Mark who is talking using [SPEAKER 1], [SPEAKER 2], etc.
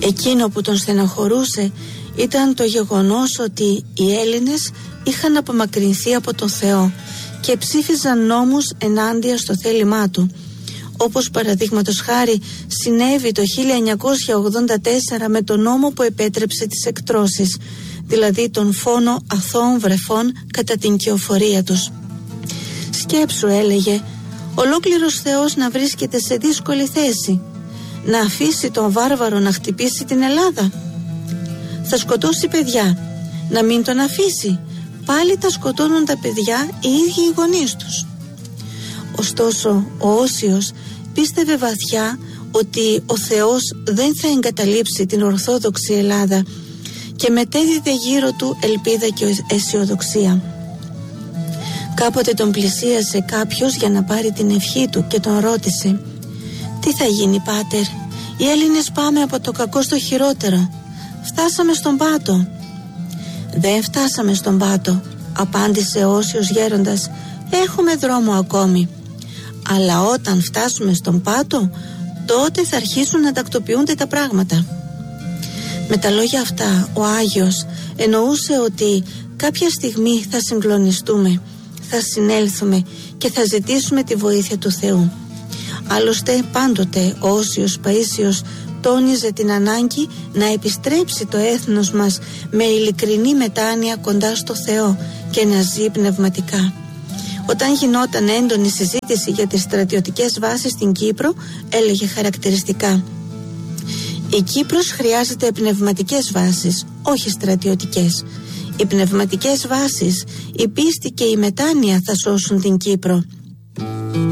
[SPEAKER 1] Εκείνο που τον στεναχωρούσε ήταν το γεγονός ότι οι Έλληνες είχαν απομακρυνθεί από τον Θεό και ψήφιζαν νόμους ενάντια στο θέλημά του, όπως παραδείγματος χάρη συνέβη το 1984 με τον νόμο που επέτρεψε τις εκτρώσεις, δηλαδή τον φόνο αθώων βρεφών κατά την κυοφορία τους. Σκέψου, έλεγε, ολόκληρος Θεός να βρίσκεται σε δύσκολη θέση, να αφήσει τον βάρβαρο να χτυπήσει την Ελλάδα. Θα σκοτώσει παιδιά, να μην τον αφήσει, πάλι τα σκοτώνουν τα παιδιά οι ίδιοι οι γονείς τους. Ωστόσο ο Όσιος πίστευε βαθιά ότι ο Θεός δεν θα εγκαταλείψει την Ορθόδοξη Ελλάδα και μετέδιδε γύρω του ελπίδα και αισιοδοξία. Κάποτε τον πλησίασε κάποιος για να πάρει την ευχή του και τον ρώτησε: «Τι θα γίνει, πάτερ? Οι Έλληνες πάμε από το κακό στο χειρότερο. Φτάσαμε στον πάτο». «Δεν φτάσαμε στον πάτο», απάντησε ο Όσιος γέροντας, «έχουμε δρόμο ακόμη. Αλλά όταν φτάσουμε στον πάτο, τότε θα αρχίσουν να τακτοποιούνται τα πράγματα». Με τα λόγια αυτά ο Άγιος εννοούσε ότι κάποια στιγμή θα συγκλονιστούμε, θα συνέλθουμε και θα ζητήσουμε τη βοήθεια του Θεού. Άλλωστε πάντοτε ο Όσιος Παΐσιος τόνιζε την ανάγκη να επιστρέψει το έθνος μας με ειλικρινή μετάνοια κοντά στο Θεό και να ζει πνευματικά. Όταν γινόταν έντονη συζήτηση για τις στρατιωτικές βάσεις στην Κύπρο, έλεγε χαρακτηριστικά: «Η Κύπρος χρειάζεται πνευματικές βάσεις, όχι στρατιωτικές. Οι πνευματικές βάσεις, η πίστη και η μετάνοια θα σώσουν την Κύπρο.